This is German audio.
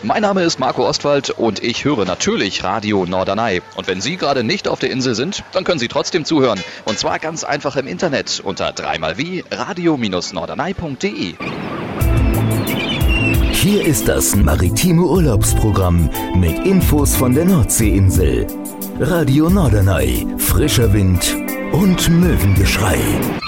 Mein Name ist Marco Ostwald und ich höre natürlich Radio Norderney. Und wenn Sie gerade nicht auf der Insel sind, dann können Sie trotzdem zuhören. Und zwar ganz einfach im Internet unter 3xwie radio-norderney.de. Hier ist das maritime Urlaubsprogramm mit Infos von der Nordseeinsel. Radio Norderney, frischer Wind und Möwengeschrei.